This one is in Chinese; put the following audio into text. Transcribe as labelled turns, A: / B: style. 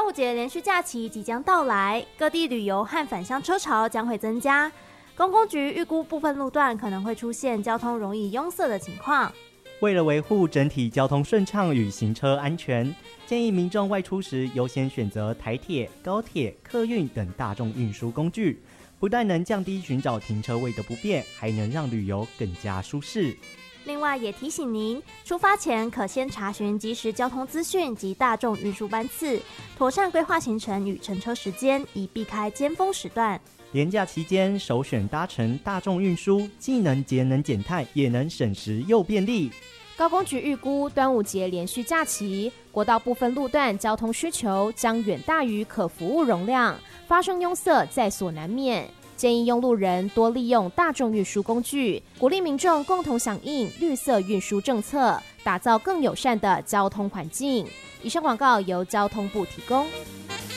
A: 午节连续假期即将到来，各地旅游和返乡车潮将会增加。公共局预估部分路段可能会出现交通容易拥塞的情况。
B: 为了维护整体交通顺畅与行车安全，建议民众外出时优先选择台铁、高铁、客运等大众运输工具，不但能降低寻找停车位的不便，还能让旅游更加舒适。
A: 另外也提醒您，出发前可先查询即时交通资讯及大众运输班次，妥善规划行程与乘车时间，以避开尖峰时段。
B: 连假期间首选搭乘大众运输，既能节能减碳，也能省时又便利。
C: 高公局预估端午节连续假期，国道部分路段交通需求将远大于可服务容量，发生拥塞在所难免。建议用路人多利用大众运输工具，鼓励民众共同响应绿色运输政策，打造更友善的交通环境。以上广告由交通部提供。